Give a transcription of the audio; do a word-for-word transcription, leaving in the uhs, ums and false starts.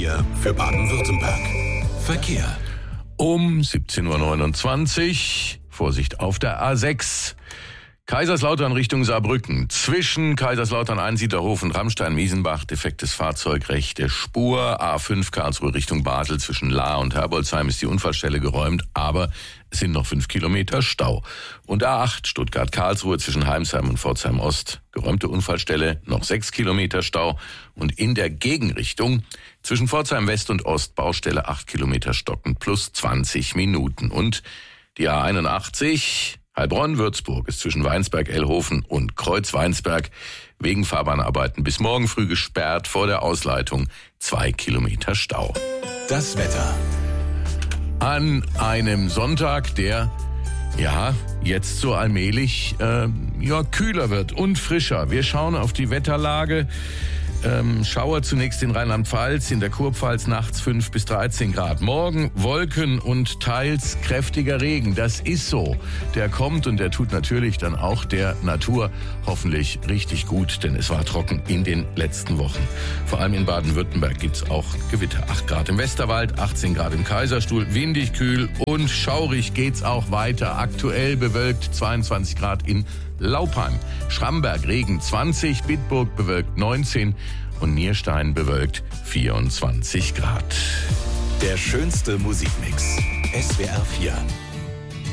vier für Baden-Württemberg. Verkehr. Um siebzehn Uhr neunundzwanzig, Vorsicht auf der A sechs. Kaiserslautern Richtung Saarbrücken. Zwischen Kaiserslautern Einsiedlerhof und Rammstein-Miesenbach defektes Fahrzeug, rechte Spur. A fünf Karlsruhe Richtung Basel. Zwischen Lahr und Herbolzheim ist die Unfallstelle geräumt, aber es sind noch fünf Kilometer Stau. Und A acht Stuttgart-Karlsruhe zwischen Heimsheim und Pforzheim-Ost. Geräumte Unfallstelle, noch sechs Kilometer Stau. Und in der Gegenrichtung zwischen Pforzheim-West und Ost Baustelle acht Kilometer stockend plus zwanzig Minuten. Und die A einundachtzig Heilbronn-Würzburg ist zwischen Weinsberg-Ellhofen und Kreuz-Weinsberg wegen Fahrbahnarbeiten bis morgen früh gesperrt, vor der Ausleitung zwei Kilometer Stau. Das Wetter. An einem Sonntag, der ja jetzt so allmählich äh, ja kühler wird und frischer. Wir schauen auf die Wetterlage. Ähm, Schauer zunächst in Rheinland-Pfalz, in der Kurpfalz nachts fünf bis dreizehn Grad. Morgen Wolken und teils kräftiger Regen. Das ist so. Der kommt und der tut natürlich dann auch der Natur hoffentlich richtig gut, denn es war trocken in den letzten Wochen. Vor allem in Baden-Württemberg gibt's auch Gewitter. acht Grad im Westerwald, achtzehn Grad im Kaiserstuhl, windig, kühl und schaurig geht's auch weiter. Aktuell bewölkt zweiundzwanzig Grad in Laupheim, Schramberg Regen zwanzig, Bitburg bewölkt neunzehn und Nierstein bewölkt vierundzwanzig Grad. Der schönste Musikmix. S W R vier.